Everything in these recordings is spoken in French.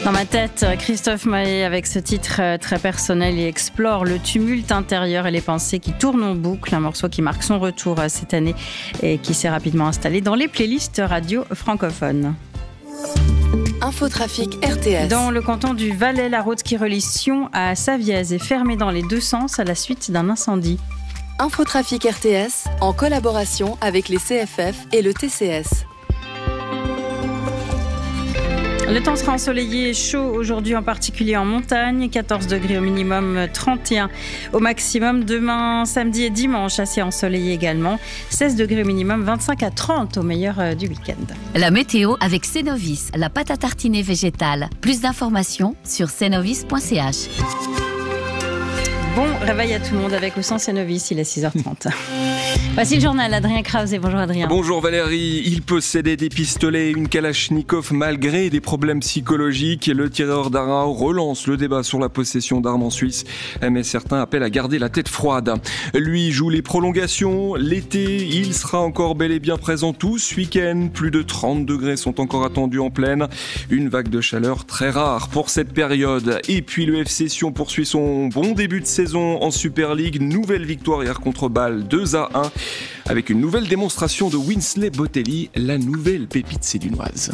Dans ma tête, Christophe Maé, avec ce titre très personnel, il explore le tumulte intérieur et les pensées qui tournent en boucle. Un morceau qui marque son retour cette année et qui s'est rapidement installé dans les playlists radio francophones. Infotrafic RTS. Dans le canton du Valais, la route qui relie Sion à Savièse est fermée dans les deux sens à la suite d'un incendie. Infotrafic RTS, en collaboration avec les CFF et le TCS. Le temps sera ensoleillé et chaud aujourd'hui, en particulier en montagne. 14 degrés au minimum, 31 au maximum. Demain, samedi et dimanche, assez ensoleillé également. 16 degrés au minimum, 25 à 30 au meilleur du week-end. La météo avec Cenovis, la pâte à tartiner végétale. Plus d'informations sur cenovis.ch. Bon réveil à tout le monde avec au sens Cenovis, il est 6h30. Voici le journal, Adrien Krause. Bonjour Adrien. Bonjour Valérie. Il possédait des pistolets et une Kalachnikov malgré des problèmes psychologiques. Le tireur d'Arau relance le débat sur la possession d'armes en Suisse, mais certains appellent à garder la tête froide. Lui joue les prolongations. L'été, il sera encore bel et bien présent tout ce week-end. Plus de 30 degrés sont encore attendus en pleine. Une vague de chaleur très rare pour cette période. Et puis le FC Sion poursuit son bon début de saison en Super League. Nouvelle victoire hier contre Bâle, 2-1. Avec une nouvelle démonstration de Winsley Botelli, la nouvelle pépite sédunoise.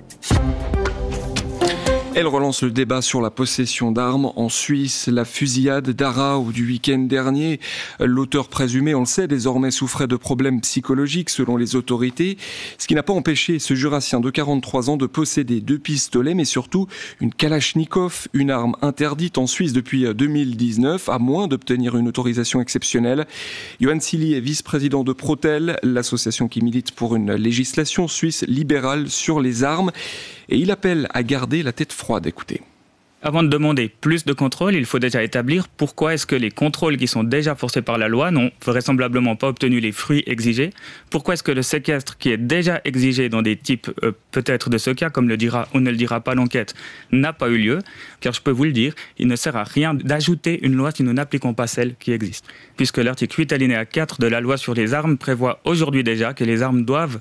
Elle relance le débat sur la possession d'armes en Suisse. La fusillade d'Arau du week-end dernier. L'auteur présumé, on le sait, désormais souffrait de problèmes psychologiques selon les autorités. Ce qui n'a pas empêché ce Jurassien de 43 ans de posséder 2 pistolets, mais surtout une Kalachnikov, une arme interdite en Suisse depuis 2019, à moins d'obtenir une autorisation exceptionnelle. Johan Silly est vice-président de Protel, l'association qui milite pour une législation suisse libérale sur les armes. Et il appelle à garder la tête froide. Écoutez. Avant de demander plus de contrôles, il faut déjà établir pourquoi est-ce que les contrôles qui sont déjà forcés par la loi n'ont vraisemblablement pas obtenu les fruits exigés. Pourquoi est-ce que le séquestre qui est déjà exigé dans des types peut-être de ce cas, comme le dira ou ne le dira pas l'enquête, n'a pas eu lieu. Car je peux vous le dire, il ne sert à rien d'ajouter une loi si nous n'appliquons pas celle qui existe. Puisque l'article 8 alinéa 4 de la loi sur les armes prévoit aujourd'hui déjà que les armes doivent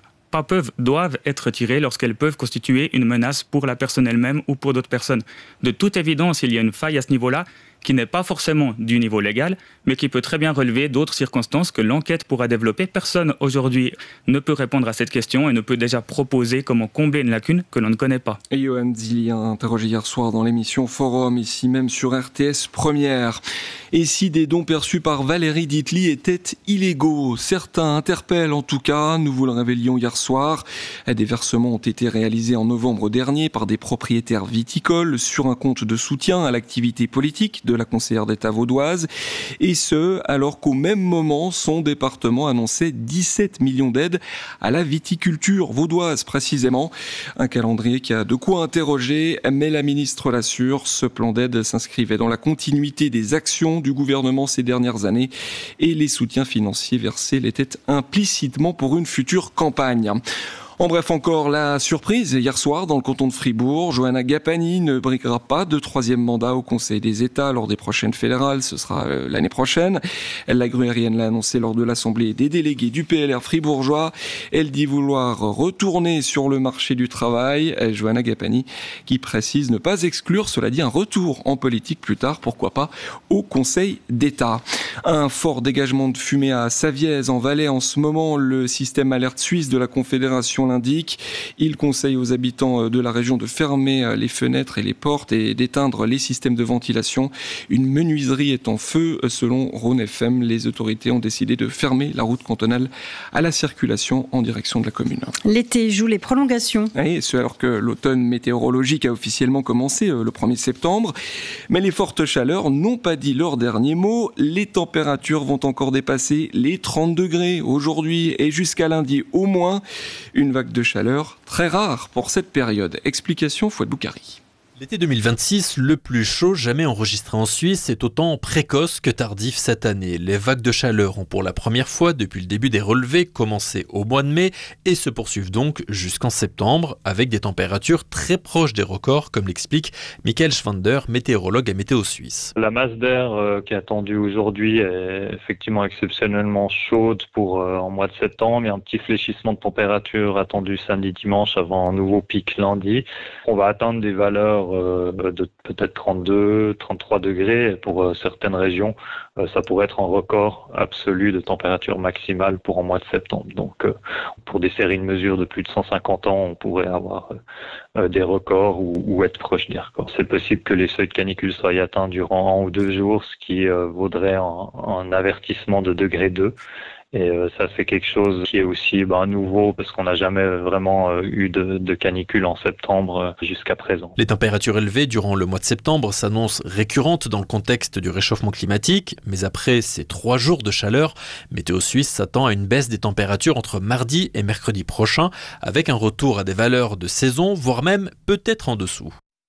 être tirées lorsqu'elles peuvent constituer une menace pour la personne elle-même ou pour d'autres personnes. De toute évidence, il y a une faille à ce niveau-là qui n'est pas forcément du niveau légal, mais qui peut très bien relever d'autres circonstances que l'enquête pourra développer. Personne aujourd'hui ne peut répondre à cette question et ne peut déjà proposer comment combler une lacune que l'on ne connaît pas. Et Johan Zilli a interrogé hier soir dans l'émission Forum, ici même sur RTS Première. Et si des dons perçus par Valérie Ditli étaient illégaux? Certains interpellent en tout cas, nous vous le révélions hier soir. Des versements ont été réalisés en novembre dernier par des propriétaires viticoles sur un compte de soutien à l'activité politique de la conseillère d'État vaudoise, et ce, alors qu'au même moment, son département annonçait 17 millions d'aides à la viticulture vaudoise précisément. Un calendrier qui a de quoi interroger, mais la ministre l'assure, ce plan d'aide s'inscrivait dans la continuité des actions du gouvernement ces dernières années, et les soutiens financiers versés l'étaient implicitement pour une future campagne. En bref, encore la surprise hier soir dans le canton de Fribourg. Johanna Gapani ne briguera pas de 3e mandat au Conseil des États lors des prochaines fédérales. Ce sera l'année prochaine. La gruérienne l'a annoncé lors de l'Assemblée des délégués du PLR fribourgeois. Elle dit vouloir retourner sur le marché du travail. Johanna Gapani qui précise ne pas exclure, cela dit, un retour en politique plus tard, pourquoi pas, au Conseil d'État. Un fort dégagement de fumée à Savièse en Valais en ce moment. Le système alerte suisse de la Confédération l'indique. Il conseille aux habitants de la région de fermer les fenêtres et les portes et d'éteindre les systèmes de ventilation. Une menuiserie est en feu. Selon Rhône FM, les autorités ont décidé de fermer la route cantonale à la circulation en direction de la commune. L'été joue les prolongations. Oui, ce alors que l'automne météorologique a officiellement commencé le 1er septembre. Mais les fortes chaleurs n'ont pas dit leur dernier mot. Les températures vont encore dépasser les 30 degrés aujourd'hui et jusqu'à lundi au moins. Une vague de chaleur très rare pour cette période. Explication Fouad Boukari. L'été 2026, le plus chaud jamais enregistré en Suisse, est autant précoce que tardif cette année. Les vagues de chaleur ont pour la première fois depuis le début des relevés commencé au mois de mai et se poursuivent donc jusqu'en septembre avec des températures très proches des records, comme l'explique Michael Schwander, météorologue à Météo Suisse. La masse d'air qui est attendue aujourd'hui est effectivement exceptionnellement chaude pour en mois de septembre. Il y a un petit fléchissement de température attendu samedi, dimanche avant un nouveau pic lundi. On va atteindre des valeurs records de peut-être 32, 33 degrés. Et pour certaines régions, ça pourrait être un record absolu de température maximale pour un mois de septembre. Donc, pour des séries de mesures de plus de 150 ans, on pourrait avoir des records ou être proche des records. C'est possible que les seuils de canicule soient atteints durant 1 ou 2 jours, ce qui vaudrait un avertissement de degré 2. Et ça, c'est quelque chose qui est aussi nouveau parce qu'on n'a jamais vraiment eu de canicule en septembre jusqu'à présent. Les températures élevées durant le mois de septembre s'annoncent récurrentes dans le contexte du réchauffement climatique. Mais après ces 3 jours de chaleur, Météo Suisse s'attend à une baisse des températures entre mardi et mercredi prochain, avec un retour à des valeurs de saison, voire même peut-être en dessous.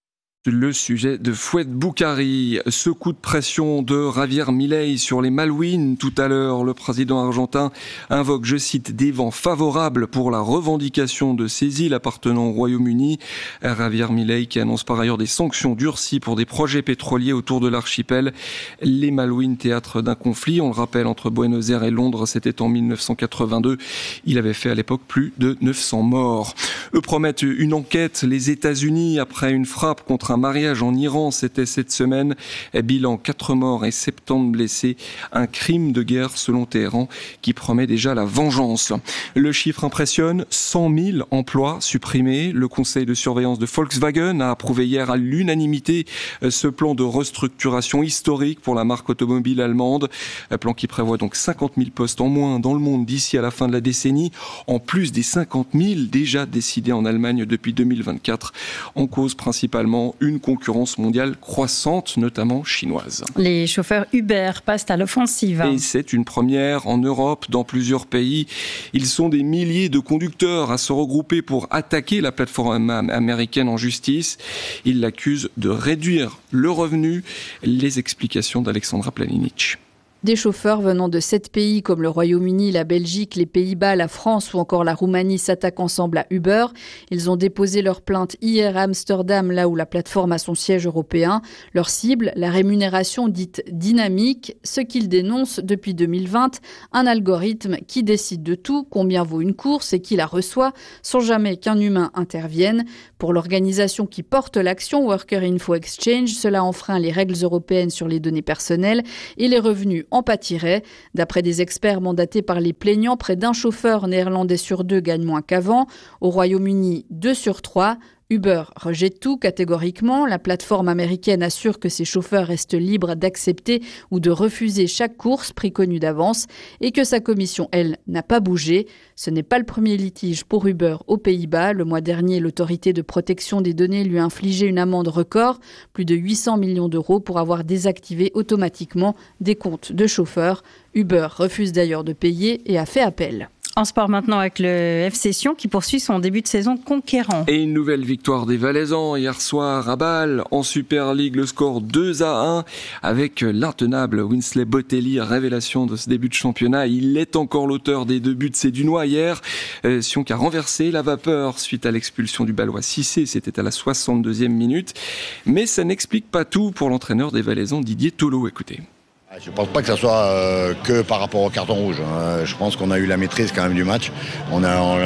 Le sujet de Fouad Boukari, ce coup de pression de Javier Milei sur les Malouines tout à l'heure. Le président argentin invoque, je cite, des vents favorables pour la revendication de ces îles appartenant au Royaume-Uni. Javier Milei qui annonce par ailleurs des sanctions durcies pour des projets pétroliers autour de l'archipel. Les Malouines, théâtre d'un conflit, on le rappelle, entre Buenos Aires et Londres, c'était en 1982. Il avait fait à l'époque plus de 900 morts. Eux promettent une enquête, les États-Unis, après une frappe contre un mariage en Iran, c'était cette semaine. Bilan 4 morts et 70 blessés. Un crime de guerre selon Téhéran qui promet déjà la vengeance. Le chiffre impressionne, 100 000 emplois supprimés. Le conseil de surveillance de Volkswagen a approuvé hier à l'unanimité ce plan de restructuration historique pour la marque automobile allemande. Un plan qui prévoit donc 50 000 postes en moins dans le monde d'ici à la fin de la décennie, en plus des 50 000 déjà décidés en Allemagne depuis 2024. En cause principalement une concurrence mondiale croissante, notamment chinoise. Les chauffeurs Uber passent à l'offensive. Et c'est une première en Europe, dans plusieurs pays. Ils sont des milliers de conducteurs à se regrouper pour attaquer la plateforme américaine en justice. Ils l'accusent de réduire le revenu. Les explications d'Alexandra Planinic. Des chauffeurs venant de 7 pays comme le Royaume-Uni, la Belgique, les Pays-Bas, la France ou encore la Roumanie s'attaquent ensemble à Uber. Ils ont déposé leur plainte hier à Amsterdam, là où la plateforme a son siège européen. Leur cible, la rémunération dite dynamique, ce qu'ils dénoncent depuis 2020, un algorithme qui décide de tout, combien vaut une course et qui la reçoit, sans jamais qu'un humain intervienne. Pour l'organisation qui porte l'action, Worker Info Exchange, cela enfreint les règles européennes sur les données personnelles et les revenus en pâtirait. D'après des experts mandatés par les plaignants, près d'un chauffeur néerlandais sur 2 gagne moins qu'avant. Au Royaume-Uni, 2 sur 3. Uber rejette tout catégoriquement. La plateforme américaine assure que ses chauffeurs restent libres d'accepter ou de refuser chaque course, prix connu d'avance, et que sa commission, elle, n'a pas bougé. Ce n'est pas le premier litige pour Uber aux Pays-Bas. Le mois dernier, l'autorité de protection des données lui a infligé une amende record, plus de 800 millions d'euros pour avoir désactivé automatiquement des comptes de chauffeurs. Uber refuse d'ailleurs de payer et a fait appel. En sport maintenant avec le FC Sion qui poursuit son début de saison conquérant. Et une nouvelle victoire des Valaisans hier soir à Bâle. En Super League, le score 2-1 avec l'intenable Winsley Botelli, révélation de ce début de championnat. Il est encore l'auteur des 2 buts sédunois hier. Sion qui a renversé la vapeur suite à l'expulsion du Bâlois Cissé. C'était à la 62e minute. Mais ça n'explique pas tout pour l'entraîneur des Valaisans, Didier Tolo. Écoutez. Je ne pense pas que ça soit que par rapport au carton rouge. Je pense qu'on a eu la maîtrise quand même du match. On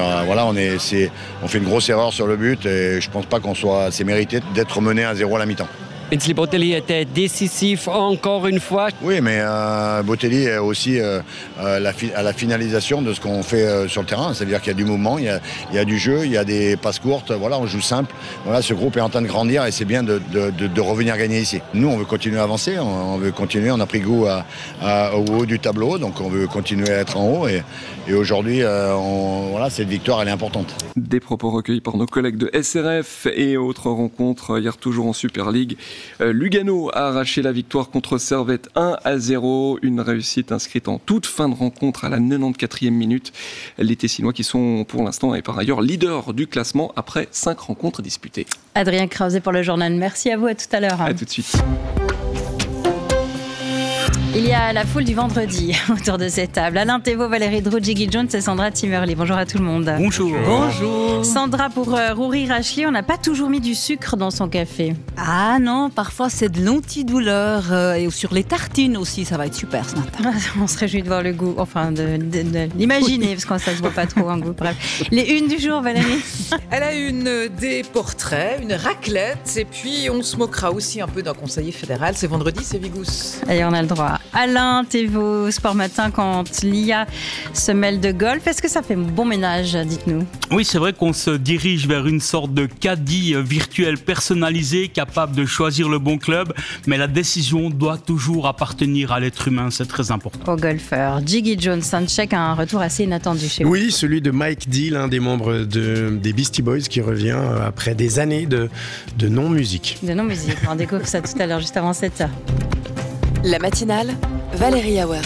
fait une grosse erreur sur le but et je ne pense pas c'est mérité d'être mené à 0 à la mi-temps. Winsley Botelli était décisif encore une fois. Oui, mais Botelli est aussi à la finalisation de ce qu'on fait sur le terrain. C'est-à-dire qu'il y a du mouvement, il y a du jeu, il y a des passes courtes. Voilà, on joue simple. Voilà, ce groupe est en train de grandir et c'est bien de revenir gagner ici. Nous, on veut continuer à avancer, on veut continuer. On a pris goût au haut du tableau, donc on veut continuer à être en haut. Et aujourd'hui, cette victoire, elle est importante. Des propos recueillis par nos collègues de SRF et autres rencontres hier toujours en Super League. Lugano a arraché la victoire contre Servette 1-0, une réussite inscrite en toute fin de rencontre à la 94e minute. Les Tessinois qui sont pour l'instant et par ailleurs leaders du classement après 5 rencontres disputées. Adrien Krause pour le journal. Merci à vous, à tout à l'heure. À tout de suite. Il y a la foule du vendredi autour de cette table. Alain Thévault, Valérie Drouet, Jiggy Jones et Sandra Timmerly. Bonjour à tout le monde. Bonjour. Bonjour. Sandra, pour Rory Rachli, on n'a pas toujours mis du sucre dans son café. Ah non, parfois c'est de l'antidouleur et sur les tartines aussi, ça va être super ce matin. On se réjouit de voir le goût, enfin de l'imaginer, parce que ça se voit pas trop en goût. Bref. Les unes du jour, Valérie. Elle a une des portraits, une raclette, et puis on se moquera aussi un peu d'un conseiller fédéral. C'est vendredi, c'est Vigous. Et on a le droit. Alain Thévault, Sport Matin, quand l'IA se mêle de golf, est-ce que ça fait bon ménage, dites-nous? Oui, c'est vrai qu'on se dirige vers une sorte de caddie virtuel personnalisé, capable de choisir le bon club, mais la décision doit toujours appartenir à l'être humain, c'est très important. Au golfeur, Jiggy Jones, Soundcheck a un retour assez inattendu chez vous. Oui, celui de Mike D, l'un des membres des Beastie Boys, qui revient après des années de non-musique. De non-musique, on découvre ça tout à l'heure, juste avant 7h. La matinale, Valérie Awert.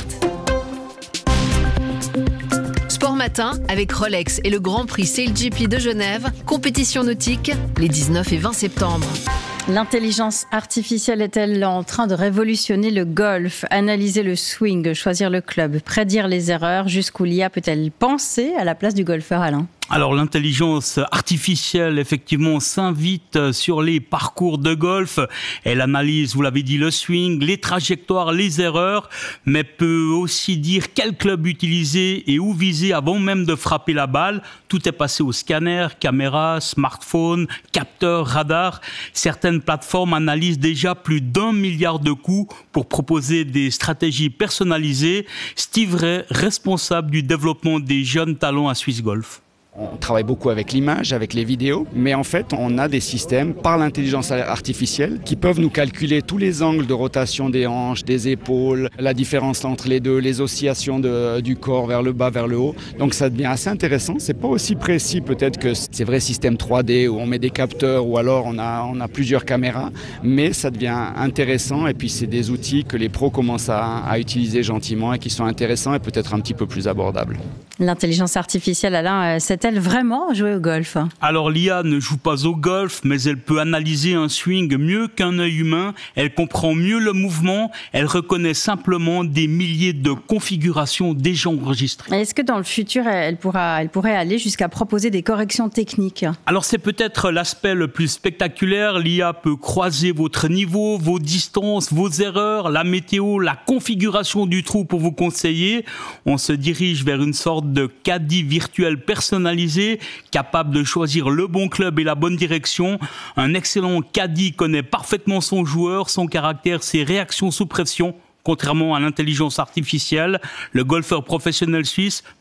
Sport Matin avec Rolex et le Grand Prix SailGP de Genève, compétition nautique les 19 et 20 septembre. L'intelligence artificielle est-elle en train de révolutionner le golf? Analyser le swing, choisir le club, prédire les erreurs, jusqu'où l'IA peut-elle penser à la place du golfeur, Alain? Alors l'intelligence artificielle, effectivement, s'invite sur les parcours de golf. Elle analyse, vous l'avez dit, le swing, les trajectoires, les erreurs, mais peut aussi dire quel club utiliser et où viser avant même de frapper la balle. Tout est passé au scanner, caméra, smartphone, capteur, radar. Certaines plateformes analysent déjà plus d'1 milliard de coups pour proposer des stratégies personnalisées. Steve Ray, responsable du développement des jeunes talents à Swiss Golf. On travaille beaucoup avec l'image, avec les vidéos, mais en fait, on a des systèmes par l'intelligence artificielle qui peuvent nous calculer tous les angles de rotation des hanches, des épaules, la différence entre les deux, les oscillations du corps vers le bas, vers le haut. Donc ça devient assez intéressant. C'est pas aussi précis peut-être que ces vrais systèmes 3D où on met des capteurs ou alors on a plusieurs caméras, mais ça devient intéressant et puis c'est des outils que les pros commencent à utiliser gentiment et qui sont intéressants et peut-être un petit peu plus abordables. L'intelligence artificielle, Alain, sait-elle vraiment jouer au golf? Alors l'IA ne joue pas au golf, mais elle peut analyser un swing mieux qu'un œil humain. Elle comprend mieux le mouvement. Elle reconnaît simplement des milliers de configurations déjà enregistrées. Est-ce que dans le futur, elle pourrait aller jusqu'à proposer des corrections techniques? Alors c'est peut-être l'aspect le plus spectaculaire. L'IA peut croiser votre niveau, vos distances, vos erreurs, la météo, la configuration du trou pour vous conseiller. On se dirige vers une sorte de caddie virtuel personnalisé, capable de choisir le bon club et la bonne direction. Un excellent caddie connaît parfaitement son joueur, son caractère, ses réactions sous pression. Contrairement à l'intelligence artificielle, le golfeur professionnel suisse